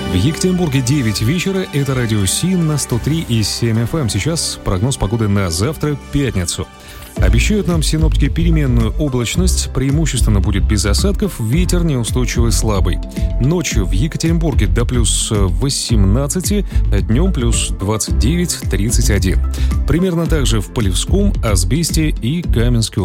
В Екатеринбурге 9 вечера. Это радио СИН на 103,7 FM. Сейчас прогноз погоды на завтра, пятницу. Обещают нам синоптики переменную облачность, преимущественно будет без осадков, ветер неустойчивый слабый. Ночью в Екатеринбурге до плюс 18, днем плюс 29-31. Примерно так же в Полевском, Асбесте и Каменской